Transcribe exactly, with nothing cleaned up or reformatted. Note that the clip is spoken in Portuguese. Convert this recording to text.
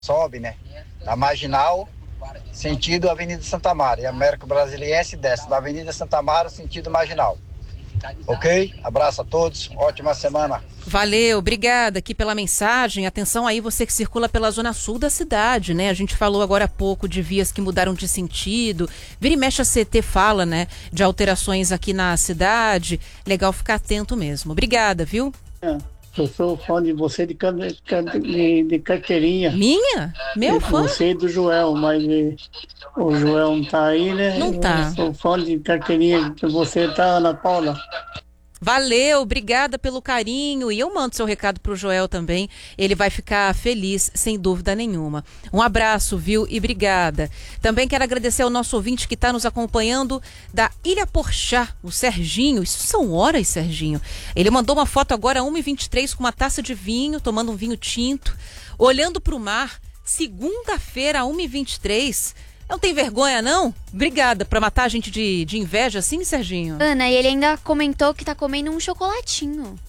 sobe, né? Da Marginal, sentido Avenida Santa Mara. E Américo Brasiliense desce da Avenida Santa Mara, sentido Marginal. Ok? Abraço a todos, ótima semana. Valeu, obrigada aqui pela mensagem. Atenção aí, você que circula pela zona sul da cidade, né? A gente falou agora há pouco de vias que mudaram de sentido. Vira e mexe, a C T fala, né, de alterações aqui na cidade. Legal ficar atento mesmo. Obrigada, viu? É, eu sou fã de você de, can- can- de, de carteirinha. Minha? Meu De fã? Você e do Joel, mas eh, o Joel não tá aí, né? Não tá. Eu sou fã de carteirinha que você tá, Ana Paula. Valeu, obrigada pelo carinho. E eu mando seu recado pro Joel também. Ele vai ficar feliz, sem dúvida nenhuma. Um abraço, viu? E obrigada. Também quero agradecer ao nosso ouvinte que está nos acompanhando da Ilha Porchá, o Serginho. Isso são horas, Serginho. Ele mandou uma foto agora, uma e vinte e três, com uma taça de vinho, tomando um vinho tinto, olhando pro mar. Segunda-feira, uma e vinte e três. Não tem vergonha, não? Obrigada, pra matar a gente de, de inveja assim, Serginho? Ana, e ele ainda comentou que tá comendo um chocolatinho.